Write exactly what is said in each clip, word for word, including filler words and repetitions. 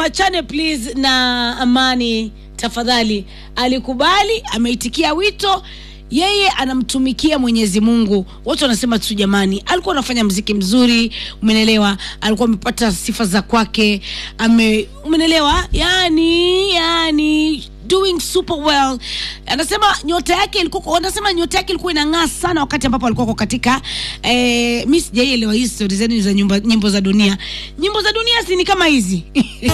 Tuachane please na Amani tafadhali. Alikubali, ameitikia wito, yeye anamtumikia Mwenyezi Mungu. Watu wanasema tu jamani, alikuwa anafanya muziki mzuri, umeelewa? Alikuwa amepata sifa za kwake, ame umeelewa? Yani yani doing super well. Anasema nyota yake ilikuwa anasema nyota yake ilikuwa inang'aa sana wakati ambapo alikuwa katika eh Miss J L history zenu za nyimbo, nyimbo za dunia. Nyimbo za dunia si ni kama hizi.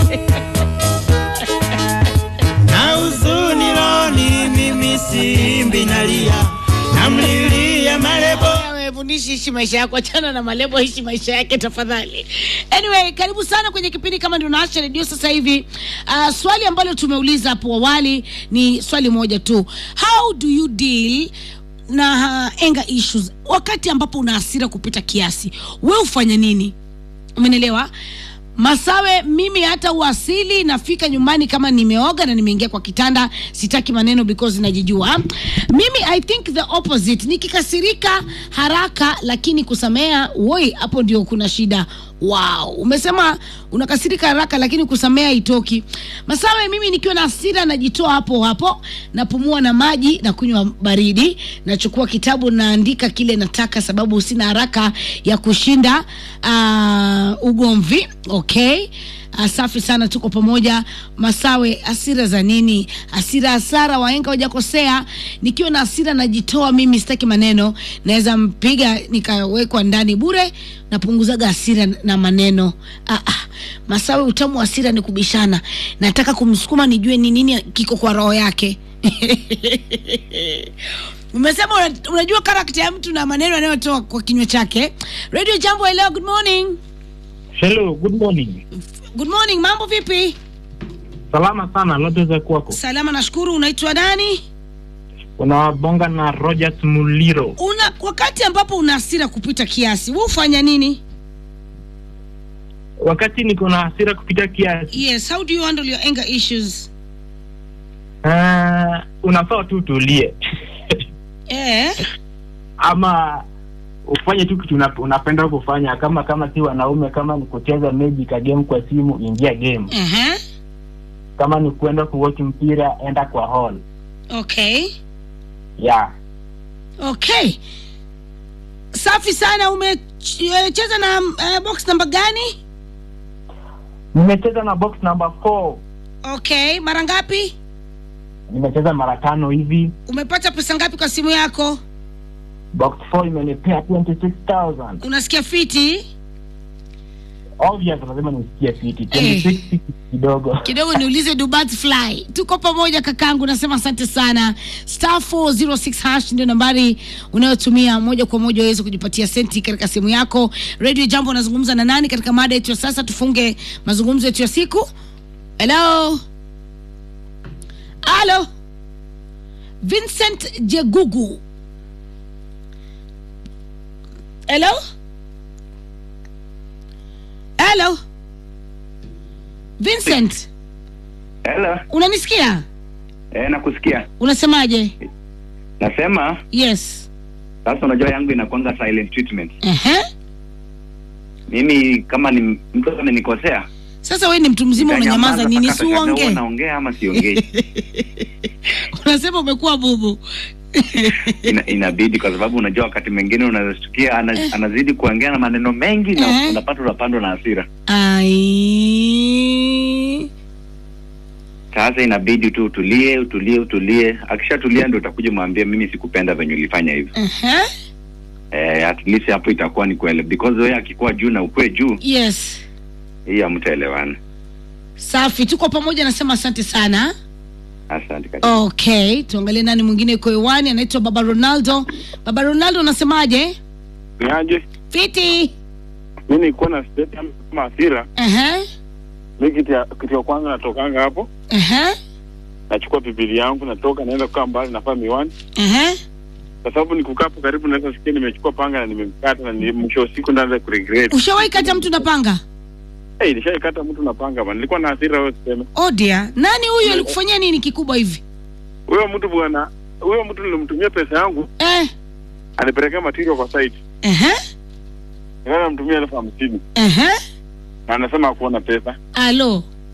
Na uzuni roni mimi simbi nalia, namlilia malebo. Fundisha ishi maisha yako, achana na malebo, ishi maisha yake tafadhali. Anyway, karibu sana kwenye kipindi kama ndio unaasha radio sasa hivi. Uh, swali ambalo tumeuliza hapo awali ni swali moja tu. How do you deal na uh, anger issues? Wakati ambapo una hasira kupita kiasi, wewe ufanya nini? Umeelewa? Masawe, mimi hata uasili nafika nyumbani kama nimeoga na nimeingia kwa kitanda, sitaki maneno because najijua. Mimi I think the opposite. Nikikasirika haraka lakini kusamea, woi, hapo ndio kuna shida. Wow, umesema unakasirika haraka lakini kusamea itoki. Masawe, mimi nikiwa na hasira najitoa hapo hapo, napumua na maji na kunywa baridi, nachukua kitabu naandika kile nataka sababu sina haraka ya kushinda uh, ugomvi. Okay, safi sana, tuko pamoja. Masawe, hasira za nini? Hasira hasara, wahenga hujakosea. Nikiwa na hasira najitoa mimi, sitaki maneno, naweza mpiga nikawekwa ndani bure, napunguzaga hasira na maneno. Ah, ah. Masawe, utamu wa hasira ni kubishana. Nataka kumsukuma nijue ni nini kiko kwa roho yake. Umesema unajua karakta ya mtu na maneno anayotoa kwa kinywa chake. Radio Jambo, hello, good morning. Hello, good morning. Good morning, mambo vipi? Salama sana, lote za kwako. Salama nashukuru. Unaitwa nani? Unabonga na Rogers Muliro. Una wakati ambapo una hasira kupita kiasi, wewe ufanya nini? Wakati niko na hasira kupita kiasi. Yes, how do you handle your anger issues? Uh, unafaa tu tulie. Eh? Ama ufanye tu kitu unapenda kufanya, kama kama si wanaume, kama ni kucheza maybe ka game kwa simu, ingia game. Eh. Uh-huh. Kama ni kwenda kuwatch mpira, enda kwa hall. Okay. Yeah. Okay. Safi sana. Umecheza na uh, box number gani? Nimecheza na box number four. Okay, mara ngapi? Nimecheza mara tano hivi. Umepata pesa ngapi kwa simu yako? Box four imenipea twenty-six thousand. Unasikia fiti? Obviously lazima nisikie fiti. twenty-six hey. Kidogo. Kidogo niulize Dubat Fly. Tuko pamoja kakangu, nasema asante sana. Star four zero six hash ndio nambari unayotumia moja kwa moja uweze kujipatia senti katika simu yako. Radio Jambo, nazungumza na nani katika mada yetu sasa? Tufunge mazungumzo yetu ya siku. Hello. Hello. Vincent Jegugu. Hello? Hello? Vincent? Hello. Unanisikia? Eh, nakusikia. Unasemaje? Nasema? Yes. Sasa unajua yangu inakuanga silent treatment. Eh. Uh-huh. Mimi kama ni mtu amenikosea. Sasa wewe ni mtu mzima unanyamaza nini? Si uongee. Unaongea ama siongei? Unasema umekuwa bubu. Ina, inabidi kwa sababu unajua wakati mwingine unastukia ana, eh. anazidi kuongea na maneno mengi na eh. unapata unapandwa na hasira. Ai. Sasa inabidi tu utulie, utulie, utulie. Akishatulia ndio utakuja mwambie mimi sikupenda venye ulifanya hivyo. Eh. Uh-huh. Eh, at least hapo itakuwa ni kweli because wewe akikuwa juu na ukwe juu. Yes. Hii hamtaelewana. Safi, tuko pamoja, nasema asante sana. Asante kabisa. Okay, tuangalie nani mwingine yuko hewani, anaitwa Baba Ronaldo. Baba Ronaldo, unasemaje? Niaje? Fiti. Mimi niko na state kama hasira. Eh. Uh-huh. Mimi kitu kitu ya kwanza natokanga hapo. Eh. Uh-huh. Nachukua Biblia yangu, natoka naenda kukaa mbali na family one. Eh. Uh-huh. Kwa sababu nikukaa hapo karibu naweza sikia nimechukua panga na nimemkata na ni mwisho siku ndaanza kuregret. Ushawahi kata mtu na panga? Eh, hey, nishaikata mtu na panga bwana. Nilikuwa na hasira wewe sema. Oh dear. Nani huyo alikufanyia nini kikubwa hivi? Huyo mtu bwana, huyo mtu nilimtumia pesa yangu. Eh. Alipeleka material kwa site. Eh. Uh-huh. Nilikuwa namtumia elfu hamsini. Eh. Uh-huh. Na anasema hakuona pesa. Alo.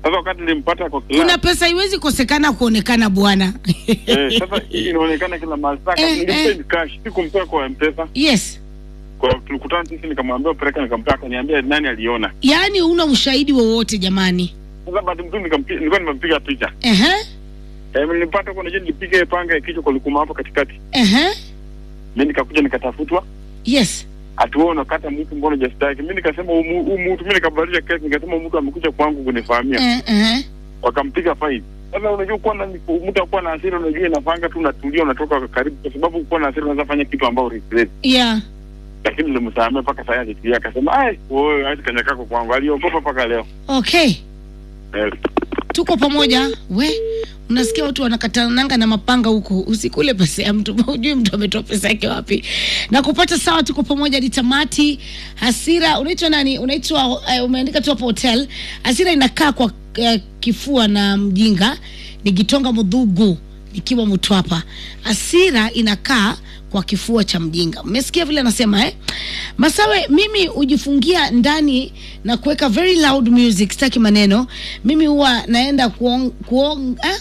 Sasa wakati nilimpata kwa club. Kuna pesa iwezi kosekana kuonekana bwana. Eh, sasa inaonekana kila mahali. Sasa Eh, nilipenda eh. cash, sikumpea kwa M-Pesa. Yes. Kwa tulikutana sisi nikamwambia peleka nikampea akaniambia nani aliona. Yaani una ushahidi wowote jamani. Sasa baada mtu nikampiga nilikuwa nimempiga picha. Ehe. Eh, nilipata kwa najua nilipiga panga kichwa kwa likuma hapo katikati. Ehe. Mimi nikakuja nikatafutwa. Yes. Atuona kata mtu mbona justaki. Mimi nikasema huyu mtu mimi nikabadilisha kesi nikasema mtu amekuja kwangu kunifahamia. Eh eh. Wakampiga fine. Sasa unajua kwa na mtu akuwa na hasira unajua inafanga tu unatulia unatoka karibu kwa sababu uko na hasira unaweza fanya kitu ambao regret. Yeah. Lakini nilimsamea mpaka sasa hivi akasema ai wewe hadi kanya kako kwangu aliogopa mpaka leo. Okay. Eh. Tuko pamoja. We, unasikia watu wanakatananga na mapanga huko. Usikule pesa ya mtu. Hujui mtu ametoa pesa yake wapi. Na kupata sawa tuko pamoja hadi tamati. Hasira, unaitwa nani? Unaitwa uh, umeandika tu hapo hotel. Hasira inakaa kwa uh, kifua na mjinga. Ni Gitonga Mudhugu nikiwa Mtwapa. Hasira inakaa kwa kifua cha mjinga. Mmesikia vile anasema eh? Masawe, mimi ujifungia ndani na kuweka very loud music, sitaki maneno. Mimi huwa naenda kuong, kuong eh?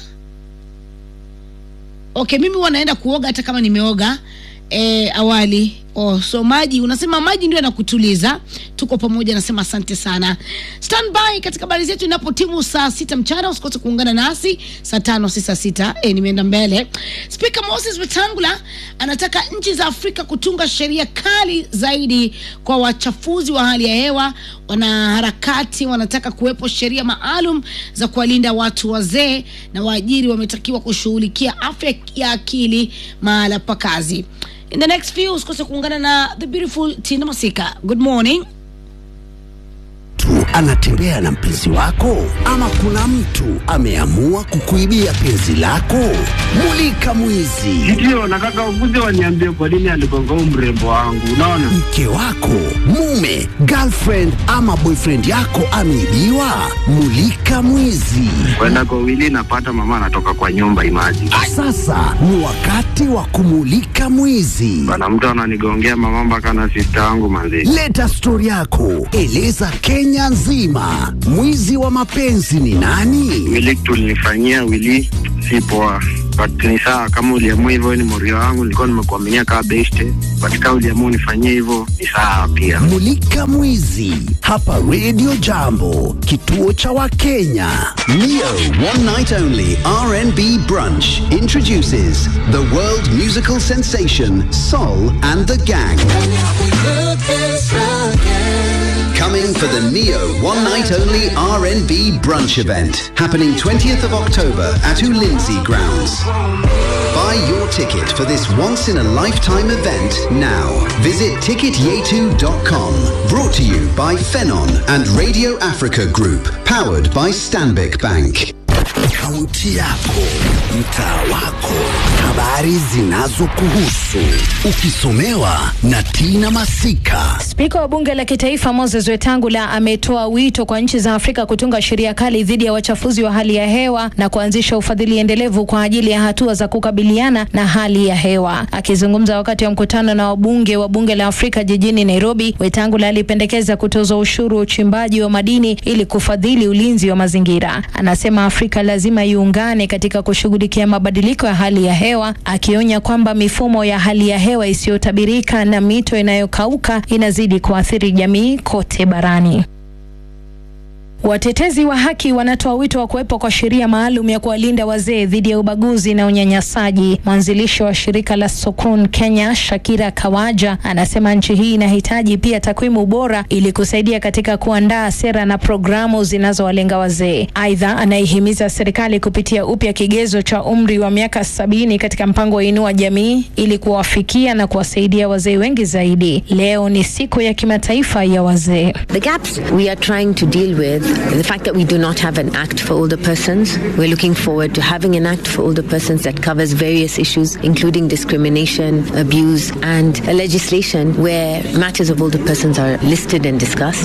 Okay, mimi huwa naenda kuoga hata kama nimeoga eh, awali. Oh, so maji, unasema maji ndio yanakutuliza. Tuko pamoja, nasema asante sana. Stand by katika habari zetu inapotimu saa sita mchana, usikose kuungana nasi saa tano si saa sita. Eh, nimeenda mbele. Speaker Moses Wetangula anataka nchi za Afrika kutunga sheria kali zaidi kwa wachafuzi wa hali ya hewa. Wanaharakati wanataka kuwepo sheria maalum za kuwalinda watu wazee, na waajiri wametakiwa kushughulikia afya ya akili mahala pa kazi. In the next few, usikose kuungana na the beautiful Tina Masika. Good morning. Tu anatembea na mpenzi wako, ama kuna mtu ameamua kukuibia penzi lako? Mulika Mwizi. Ndio nataka ukuje waniambie kwa nini aligonga mrembo wangu. Unaona? Mke wako, mume, girlfriend ama boyfriend yako ameibiwa? Mulika Mwizi. Kwenda kwa wili napata mama anatoka kwa nyumba imaji. Sasa ni wakati wa kumulika mwizi. Bana mtu ananigongea mama mpaka na sister wangu manzi. Leta story yako, eleza Kenya nzima. Mwizi wa mapenzi ni nani? Wili tulinifanyia wili si poa. But ni sawa kama uliamua hivyo ni morio wangu, nilikuwa nimekuaminia kama beste. But kama uliamua unifanyie hivyo ni sawa pia. Mulika Mwizi hapa Radio Jambo, kituo cha Wakenya. Neo One Night Only R and B Brunch introduces the world musical sensation Sol and the Gang. Coming for the Neo One Night Only R and B Brunch event, happening twentieth of October at Ulinzi Grounds. Buy your ticket for this once-in-a-lifetime event now. Visit ticket yetu dot com. Brought to you by Phenon and Radio Africa Group. Powered by Stanbic Bank. Kaunti yako, mtaa wako, habari zinazokuhusu, ukisomewa na Tina Masika. Spika wa bunge la kitaifa Moses Wetangula ametoa wito kwa nchi za Afrika kutunga sheria kali dhidi ya wachafuzi wa hali ya hewa na kuanzisha ufadhili endelevu kwa ajili ya hatua za kukabiliana na hali ya hewa. Akizungumza wakati wa mkutano na wabunge wa bunge la Afrika jijini Nairobi, Wetangula alipendekeza kutoza ushuru wa uchimbaji wa madini ili kufadhili ulinzi wa mazingira. Anasema Afrika lazima iungane katika kushughulikia mabadiliko ya hali ya hewa, akionya kwamba mifumo ya hali ya hewa isiyotabirika na mito inayokauka inazidi kuathiri jamii kote barani. Watetezi wa haki wanatoa wito wa kuwepo kwa sheria maalum ya kuwalinda wazee dhidi ya ubaguzi na unyanyasaji. Mwanzilishi wa shirika la Sokun Kenya, Shakira Kawaja, anasema nchi hii inahitaji pia takwimu bora ili kusaidia katika kuandaa sera na programu zinazowalenga wazee. Aidha, anaihimiza serikali kupitia upya kigezo cha umri wa miaka sabini katika mpango wa Inua Jamii ili kuwafikia na kuwasaidia wazee wengi zaidi. Leo ni siku ya kimataifa ya wazee. The gaps we are trying to deal with, the fact that we do not have an act for older persons, we're looking forward to having an act for older persons that covers various issues, including discrimination, abuse, and a legislation where matters of older persons are listed and discussed.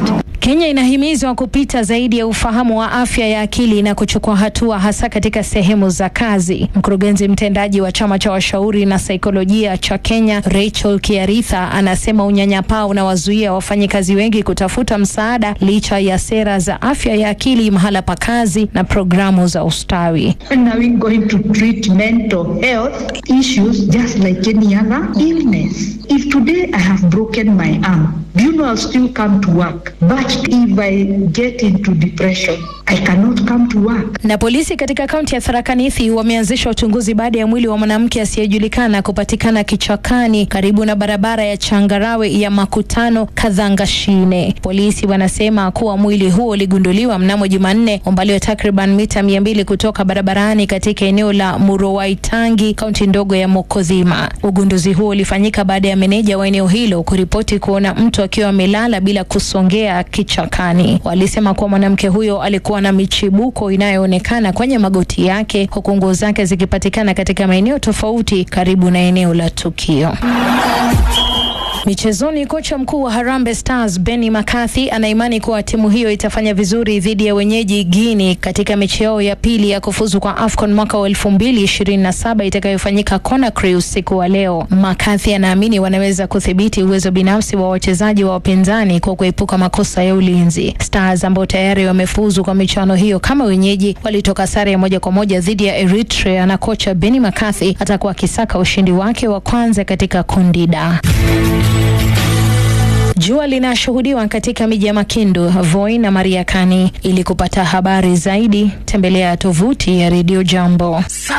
Kenya inahimizwa kupita zaidi ya ufahamu wa afya ya akili na kuchukua hatua hasa katika sehemu za kazi. Mkurugenzi mtendaji wa chama cha washauri na saikolojia cha Kenya, Rachel Kiaritha, anasema unyanyapaa unawazuia wafanyikazi wengi kutafuta msaada licha ya sera za afya ya akili mahala pa kazi na programu za ustawi. When are we going to treat mental health issues just like any other illness? If today I have broken my arm, do you know I'll still come to work? But if I get into depression, I cannot come to work. Na polisi katika kaunti ya Tharaka Nithi wameanzisha uchunguzi baada ya mwili wa mwanamke asiyejulikana kupatikana kichakani karibu na barabara ya Changarawe ya Makutano, Kadhangashine. Polisi wanasema kuwa mwili huo uligunduliwa mnamo Jumanne umbali wa takriban mita mia mbili kutoka barabarani katika eneo la Murowaitangi, kaunti ndogo ya Mokodhima. Ugunduzi huo ulifanyika baada ya meneja wa eneo hilo kuripoti kuona mtu akiwa amelala bila kusongea kichakani. Walisema kuwa mwanamke huyo alikuwa na michibuko inayoonekana kwenye magoti yake, huku nguo zake zikipatikana katika maeneo tofauti karibu na eneo la tukio. Michezoni, kocha mkuu wa Harambee Stars Benny McCarthy anaimani kuwa timu hiyo itafanya vizuri dhidi ya wenyeji Guinea katika mechi yao ya pili ya kufuzu kwa AFCON mwaka wa elfu mbili ishirini na saba itakayofanyika Conakry usiku wa leo. McCarthy anaamini wanaweza kudhibiti uwezo binafsi wa wachezaji wa wapinzani kwa kuepuka makosa ya ulinzi. Stars ambao tayari wamefuzu kwa michuano hiyo kama wenyeji walitoka sare ya moja kwa moja dhidi ya Eritrea, na kocha Benny McCarthy atakuwa akisaka ushindi wake wa kwanza katika kundi D. Jua linashuhudiwa katika miji ya Makindu, Voi na Mariakani. Ili kupata habari zaidi, tembelea tovuti ya Radio Jambo.